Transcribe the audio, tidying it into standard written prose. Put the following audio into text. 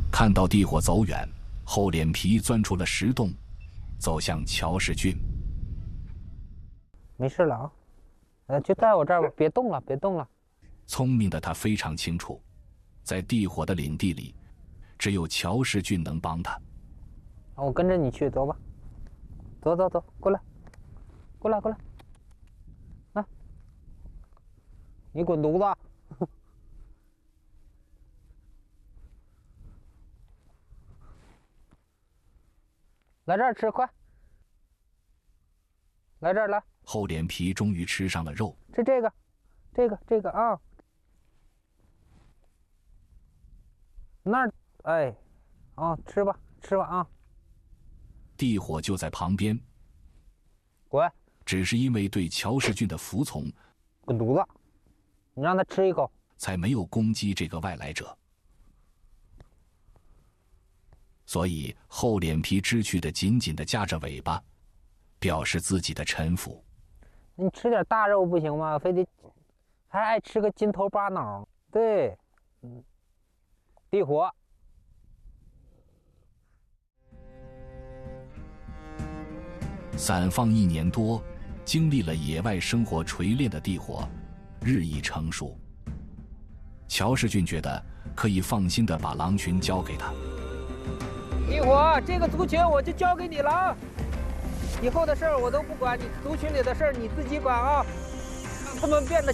看到地火走远，厚脸皮钻出了石洞，走向乔世俊。 没事了啊，就在我这儿吧，别动了，别动了。 聪明的他非常清楚，在地火的领地里，只有乔世俊能帮他。 我跟着你去，走吧，走走走，过来，过来，过来，啊，你滚犊子！来这儿吃，快！来这儿来。 厚脸皮终于吃上了肉。 吃这个，这个啊。那儿，哎，啊，吃吧，吃吧啊。 地火就在旁边， 滚！ 只是因为对乔世俊的服从， 滚犊子！你让他吃一口， 才没有攻击这个外来者。所以厚脸皮知趣的紧紧地夹着尾巴，表示自己的臣服。 你吃点大肉不行吗？非得还爱吃个筋头巴脑？对，地火。 散放1年多，经历了野外生活锤炼的地火日益成熟。乔世俊觉得可以放心地把狼群交给他。 地火，这个族群我就交给你了啊！以后的事儿我都不管，你族群里的事儿你自己管啊！让他们变得